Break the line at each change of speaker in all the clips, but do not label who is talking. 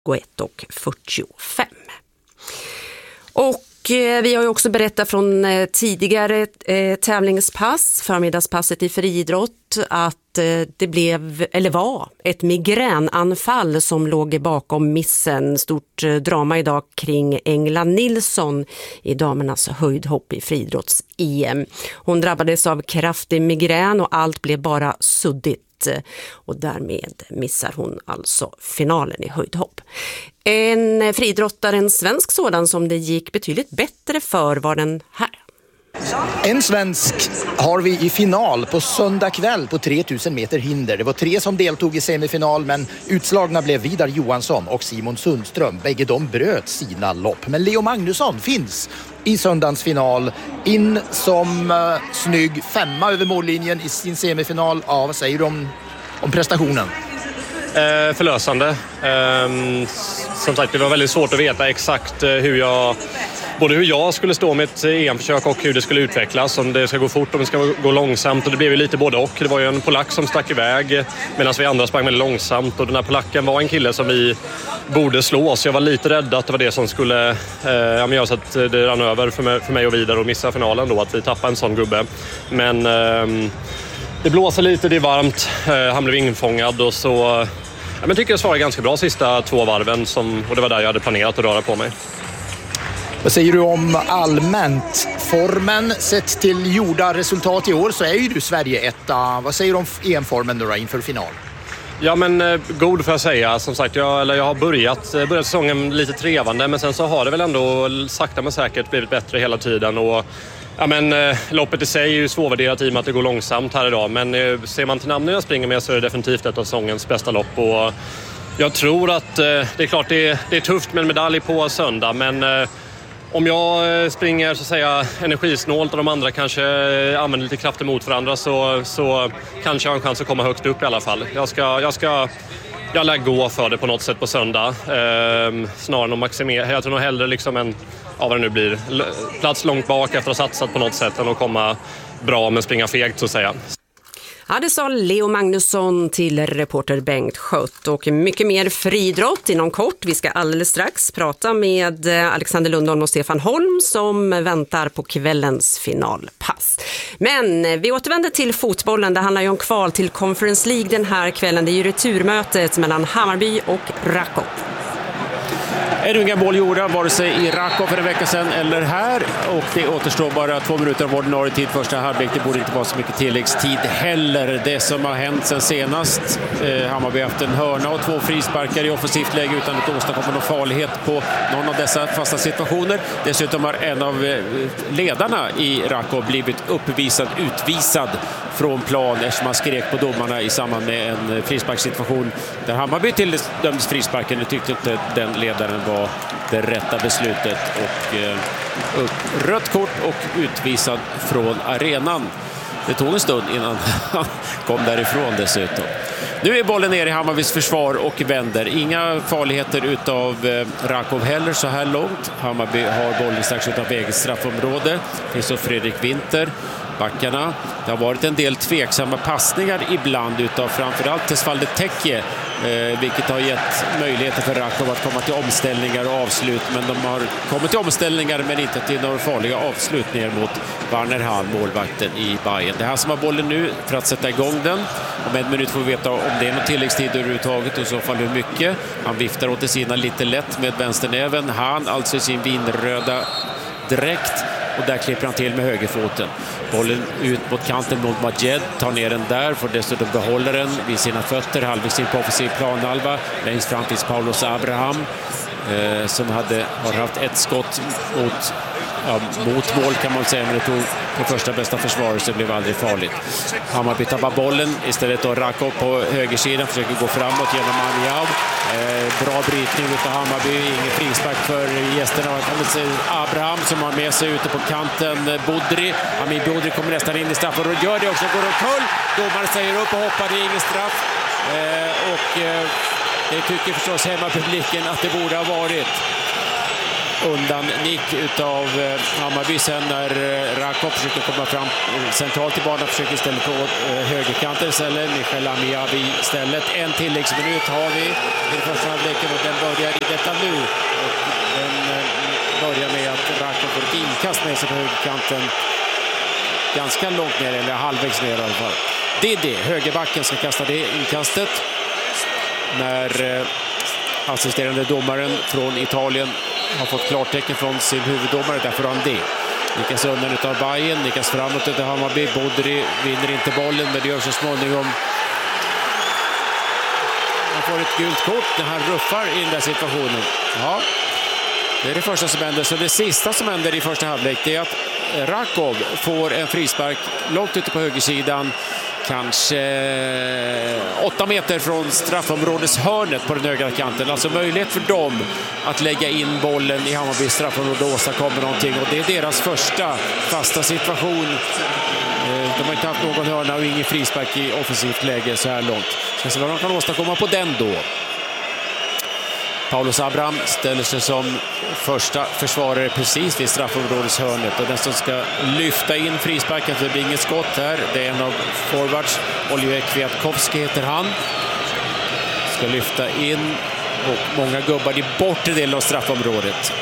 21:45. Och vi har ju också berättat från tidigare tävlingspass, förmiddagspasset i friidrott, att det var ett migränanfall som låg bakom missen. Stort drama idag kring Engla Nilsson i damernas höjdhopp i friidrotts-EM. Hon drabbades av kraftig migrän och allt blev bara suddigt. Och därmed missar hon alltså finalen i höjdhopp. En friidrottare, en svensk sådan som det gick betydligt bättre för, var den här.
En svensk har vi i final på söndag kväll på 3000 meter hinder. Det var 3 som deltog i semifinal, men utslagna blev Vidar Johansson och Simon Sundström. Bägge de bröt sina lopp. Men Leo Magnusson finns i söndagens final in som snygg 5:a över mållinjen i sin semifinal. Ja, vad säger du om prestationen?
Förlösande. Som sagt, det var väldigt svårt att veta exakt hur jag skulle stå med ett EM-försök och hur det skulle utvecklas. Om det ska gå fort, om det ska gå långsamt. Och det blev ju lite både och. Det var ju en polack som stack iväg medan vi andra sprang väldigt långsamt. Och den här polacken var en kille som vi borde slå. Så jag var lite rädd att det var det som skulle göra så att det rann över för mig och vidare och missa finalen då. Att vi tappade en sån gubbe. Men det blåser lite, det är varmt. Han blev infångad och så... Jag tycker jag svarade ganska bra sista 2 varven och det var där jag hade planerat att röra på mig.
Vad säger du om allmänt formen? Sett till gjorda resultat i år så är ju du Sverige etta. Vad säger du om EM-formen då inför final?
Ja, men god får jag säga. Som sagt, jag har börjat säsongen lite trevande, men sen så har det väl ändå sakta men säkert blivit bättre hela tiden. Och ja, men loppet i sig är ju svårvärderat i och med att det går långsamt här idag. Men ser man till namnen jag springer med så är det definitivt ett av säsongens bästa lopp. Och jag tror att det är klart det är tufft med en medalj på söndag, men om jag springer så att säga energisnålt och de andra kanske använder lite krafter mot varandra så kanske jag har en chans att komma högt upp i alla fall. Jag lär gå för det på något sätt på söndag. Snarare än att maximera. Jag tror nog hellre liksom en, vad det nu blir, plats långt bak efter att ha satsat på något sätt än att komma bra men springa fegt så att säga.
Ja, det sa Leo Magnusson till reporter Bengt Schött. Och mycket mer friidrott inom kort. Vi ska alldeles strax prata med Alexander Lundholm och Stefan Holm som väntar på kvällens finalpass. Men vi återvänder till fotbollen. Det handlar ju om kval till Conference League den här kvällen. Det är ju returmötet mellan Hammarby och Rakov.
Är det inga mål gjorda, vare sig i Rakov för en vecka sedan eller här. Och det återstår bara 2 minuter av ordinarie tid första halvlek. Det borde inte vara så mycket tilläggstid heller. Det som har hänt sen senast. Hammarby har haft en hörna och 2 frisparkar i offensivt läge utan att åstadkomma någon farlighet på någon av dessa fasta situationer. Dessutom har en av ledarna i Rakov blivit utvisad från plan eftersom man skrek på domarna i samband med en frisparkssituation där Hammarby tilldömdes frisparken. Nu tyckte inte den ledaren var det rätta beslutet och rött kort och utvisad från arenan. Det tog en stund innan han kom därifrån dessutom. Nu är bollen ner i Hammarbys försvar och vänder. Inga farligheter utav Rakov heller så här långt. Hammarby har bollen strax utanför eget straffområde. Det finns så Fredrik Winter. Backarna. Det har varit en del tveksamma passningar ibland utav framförallt Tesfalde Tekje, vilket har gett möjligheter för Rakov att komma till omställningar och avslut, men de har kommit till omställningar men inte till några farliga avslut ner mot Werner Hahn, målvakten i Bayern. Det är han som har bollen nu för att sätta igång den. Om 1 minut får vi veta om det är någon tilläggstid överhuvudtaget och i så fall hur mycket. Han viftar åt sidan lite lätt med vänsternäven. Han alltså i sin vinröda dräkt. Och där klipper han till med högerfoten. Bollen ut mot kanten mot Majed. Tar ner den där. Får dessutom behålla den vid sina fötter. Halvvägs in på offensiv planhalva. Längst fram finns Paulus Abraham. Som har haft ett skott mot mål kan man säga. Men det tog på första bästa försvaret så det blev aldrig farligt. Hammarby tappar bollen. Istället då Rakov på högersidan. Försöker gå framåt genom Amiab. Bra brytning utav Hammarby. Ingen frispark för gästerna. Abraham som har med sig ute på kanten. Bodri. Amin Bodri kommer nästan in i straffen och gör det också. Går omkull. Domaren säger upp och hoppar. Det är ingen straff. Det tycker förstås hemmapubliken att det borde ha varit. undan nick utav Hammarby sen när Rakov försöker komma fram centralt i banan, försöker istället på högerkanten istället. Michael Amiabi istället. En tilläggsminut har vi i den första halvleken och den börjar i detta nu. Och den börjar med att Rakov får ett inkast med sig på högerkanten. Ganska långt ner, eller halvvägs ner i alla fall. Didi, högerbacken, ska kasta det inkastet. När assisterande domaren från Italien har fått klartecken från sin huvuddomare, därför han det. Nickas undan utav Bayern, nickas framåt utav Hammarby. Bodri vinner inte bollen, men det gör så småningom. Han får ett gult kort när han ruffar i den där situationen. Ja, det är det första som händer. Så det sista som händer i första halvlek, det är att Rakov får en frispark långt ute på högersidan. Kanske 8 meter från straffområdeshörnet på den högra kanten. Alltså möjlighet för dem att lägga in bollen i Hammarby straffområde och åstadkomma någonting. Och det är deras första fasta situation. De har inte haft någon hörna och ingen frispark i offensivt läge så här långt. Ska se vad de kan åstadkomma på den då. Paulus Abraham ställer sig som första försvarare precis vid straffområdeshörnet. Och den som ska lyfta in frisparken, för det blir inget skott här. Det är en av forwards. Oliver Kwiatkowski heter han. Ska lyfta in och många gubbar i bortre delen av straffområdet.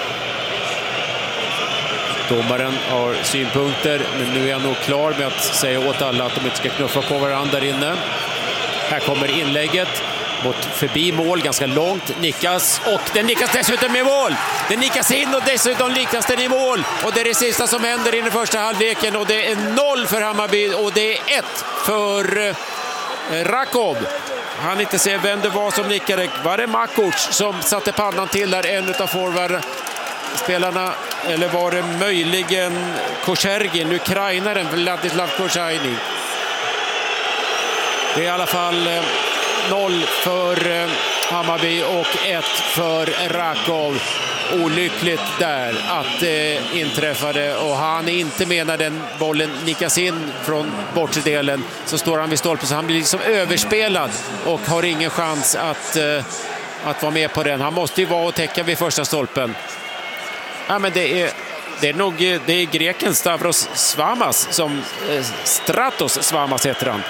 Domaren har synpunkter, men nu är jag nog klar med att säga åt alla att de inte ska knuffa på varandra där inne. Här kommer inlägget. Förbi mål, ganska långt, nickas och den nickas dessutom i mål. Den nickas in och dessutom nickas den i mål. Och det är det sista som händer i den första halvleken och det är 0 för Hammarby och det är 1 för Rakov. Han inte ser vem det var som nickade. Var det Makuc som satte pannan till där, en av forwardspelarna, eller var det möjligen Kochergin, ukrainaren Vladislav Kochergin? Det är i alla fall 0 för Hammarby och 1 för Rakov. Olyckligt där att det inträffade och han är inte med när den bollen nickas in från bortre delen, så står han vid stolpen, så han blir liksom överspelad och har ingen chans att vara med på den. Han måste ju vara och täcka vid första stolpen. Ja, men det är greken Stavros Svamas som Stratos Svamas heter han.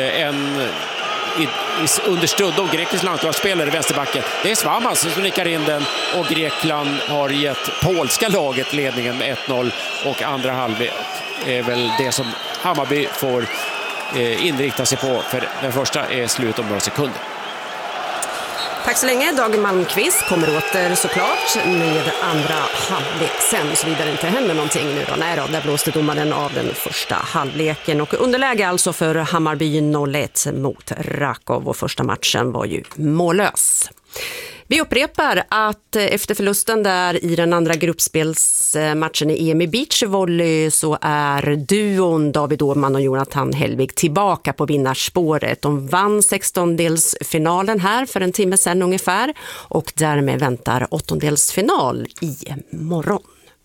Understödd av Greklands landslagsspelare i vänsterbacken. Det är Svamas som nickar in den och Grekland har gett polska laget ledningen med 1-0 och andra halvlek är väl det som Hammarby får inrikta sig på, för den första är slut om några sekunder.
Tack så länge. Dag Malmqvist kommer åter såklart med andra halvlek sen, såvida det inte händer någonting nu då. Nej då, där blåste domaren av den första halvleken och underläge alltså för Hammarby 0-1 mot Rakov, och första matchen var ju mållös. Vi upprepar att efter förlusten där i den andra gruppspelsmatchen i EM i beachvolley så är duon David Åhman och Jonathan Hellvig tillbaka på vinnarspåret. De vann 16-delsfinalen här för en timme sedan ungefär och därmed väntar 8-delsfinal i morgon.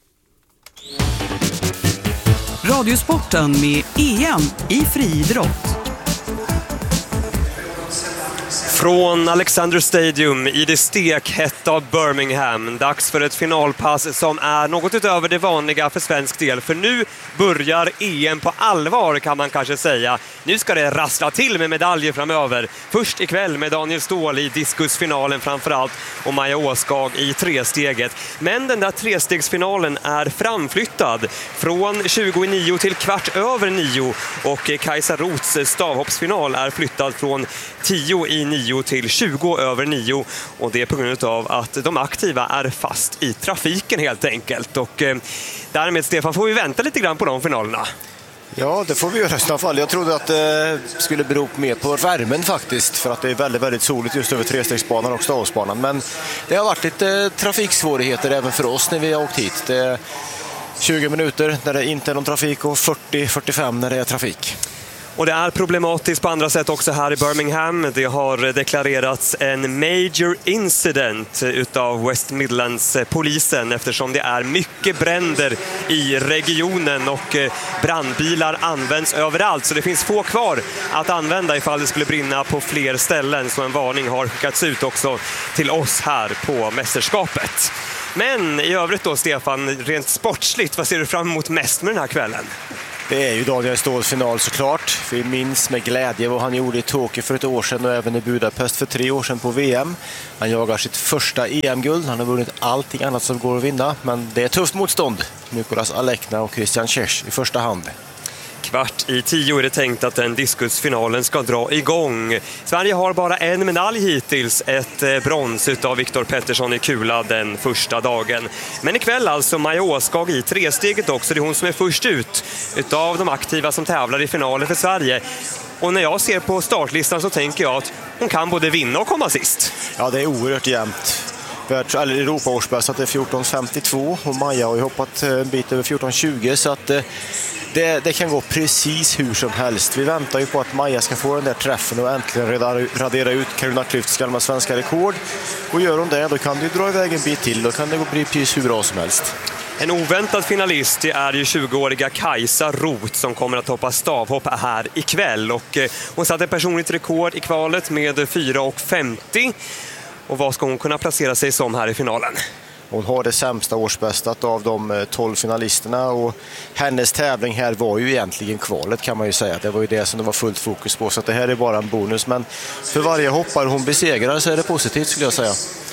Radiosporten med EM i friidrott.
Från Alexander Stadium i det stekhetta av Birmingham. Dags för ett finalpass som är något utöver det vanliga för svensk del. För nu börjar EM på allvar, kan man kanske säga. Nu ska det rassla till med medaljer framöver. Först ikväll med Daniel Ståhl i diskusfinalen framförallt och Maja Åskag i tresteget. Men den där trestegsfinalen är framflyttad från 20:09 till 8:15 och Kajsa Roths stavhoppsfinal är flyttad från 10:09 till 20:09 och det är på grund av att de aktiva är fast i trafiken helt enkelt. Och därmed, Stefan, får vi vänta lite grann på de finalerna.
Ja, det får vi göra i alla fall. Jag trodde att det skulle bero mer på värmen faktiskt, för att det är väldigt, väldigt soligt just över trestegsbanan och stavsbanan. Men det har varit lite trafiksvårigheter även för oss när vi har åkt hit. Det är 20 minuter när det inte är någon trafik och 40-45 när det är trafik.
Och det är problematiskt på andra sätt också här i Birmingham. Det har deklarerats en major incident utav West Midlands-polisen eftersom det är mycket bränder i regionen och brandbilar används överallt. Så det finns få kvar att använda ifall det skulle brinna på fler ställen. Så en varning har skickats ut också till oss här på mästerskapet. Men i övrigt då, Stefan, rent sportsligt, vad ser du fram emot mest med den här kvällen?
Det är ju Daniel Ståhls final såklart. Vi minns med glädje vad han gjorde i Tokyo för ett år sedan och även i Budapest för 3 år sedan på VM. Han jagar sitt första EM-guld. Han har vunnit allting annat som går att vinna, men det är tufft motstånd. Nicolas Alekna och Christian Tjers i första hand.
9:15 är det tänkt att den diskusfinalen ska dra igång. Sverige har bara en medalj hittills, ett brons utav Viktor Pettersson i kula den första dagen. Men ikväll alltså Maja Åskag i 3-steget också. Det är hon som är först ut utav de aktiva som tävlar i finalen för Sverige. Och när jag ser på startlistan så tänker jag att hon kan både vinna och komma sist.
Ja, det är oerhört jämnt. Europaårsbäst är 14.52 och Maja har ju hoppat en bit över 14.20, så att det kan gå precis hur som helst. Vi väntar ju på att Maja ska få den där träffen och äntligen radera ut Carolina Klüfts gamla svenska rekord. Och gör hon det, då kan det dra iväg en bit till. Då kan det bli precis hur bra som helst.
En oväntad finalist, det är ju 20-åriga Kajsa Roth som kommer att hoppa stavhopp här ikväll. Och hon satte personligt rekord i kvalet med 4.50. Och vad ska hon kunna placera sig som här i finalen?
Hon har det sämsta årsbästat av de 12 finalisterna och hennes tävling här var ju egentligen kvalet, kan man ju säga. Det var ju det som det var fullt fokus på, så att det här är bara en bonus. Men för varje hoppare hon besegrar så är det positivt, skulle jag säga.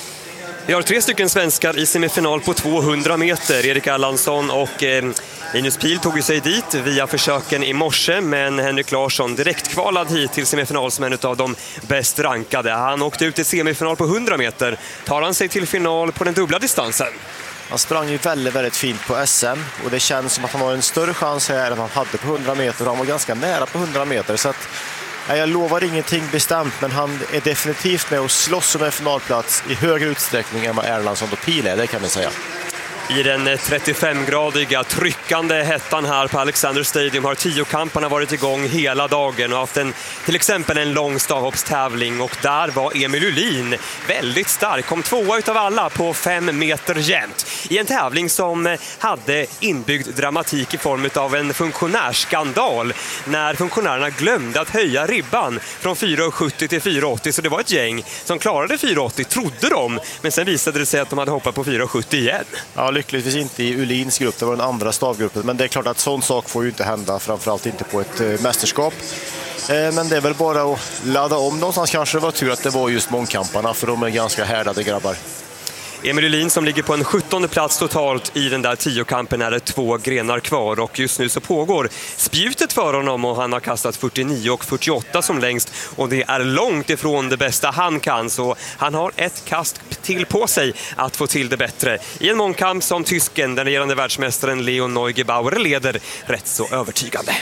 Vi har 3 stycken svenskar i semifinal på 200 meter. Erik Erlandsson och Linus Pihl tog sig dit via försöken i morse, men Henrik Larsson direkt kvalad hit till semifinal som en av de bäst rankade. Han åkte ut i semifinal på 100 meter. Tar han sig till final på den dubbla distansen?
Han sprang ju väldigt, väldigt fint på SM och det känns som att han har en större chans här än han hade på 100 meter. Han var ganska nära på 100 meter, så att jag lovar ingenting bestämt, men han är definitivt med och slåss om en finalplats i högre utsträckning än vad Erlandsson och Pihl är, det kan man säga.
I den 35-gradiga tryckande hettan här på Alexander Stadium har 10-kamparna varit igång hela dagen och haft till exempel en lång stavhoppstävling, och där var Emil Uhlin väldigt stark. Kom 2 utav alla på 5 meter jämnt i en tävling som hade inbyggd dramatik i form av en funktionärsskandal när funktionärerna glömde att höja ribban från 4,70 till 4,80, så det var ett gäng som klarade 4,80, trodde de, men sen visade det sig att de hade hoppat på 4,70 igen.
Ja, lyckligtvis inte i Uhlins grupp, det var den andra stavgruppen, men det är klart att sån sak får ju inte hända, framförallt inte på ett mästerskap. Men det är väl bara att ladda om någonstans. Kanske det var tur att det var just mångkamparna, för de är ganska härdade grabbar.
Emil Uhlin som ligger på en 17:e plats totalt i den där 10-kampen, är det 2 grenar kvar, och just nu så pågår spjutet för honom och han har kastat 49 och 48 som längst, och det är långt ifrån det bästa han kan, så han har ett kast till på sig att få till det bättre i en mångkamp som tysken, den regerande världsmästaren Leon Neugebauer, leder rätt så övertygande.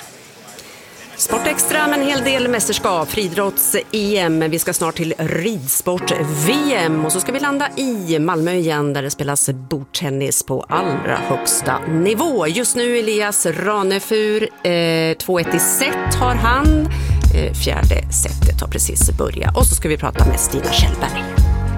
Sportextra med en hel del mästerskap, friidrotts-EM. Vi ska snart till ridsport-VM och så ska vi landa i Malmö igen där det spelas bordtennis på allra högsta nivå. Just nu Elias Ranefur, 2-1 i set har han. 4:e setet har precis börjat och så ska vi prata med Stina Kjellberg.